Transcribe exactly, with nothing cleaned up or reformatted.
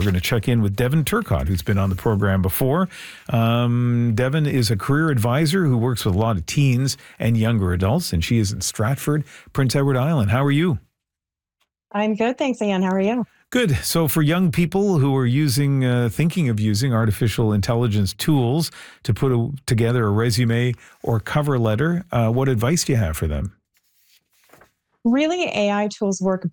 we're going to check in with Devin Turcotte, who's been on the program before. Um, Devin is a career advisor who works with a lot of teens and younger adults, and she is in Stratford, Prince Edward Island. How are you? I'm good, thanks, Ian. How are you? Good. So for young people who are using, uh, thinking of using artificial intelligence tools to put a, together a resume or cover letter, uh, what advice do you have for them? Really, A I tools work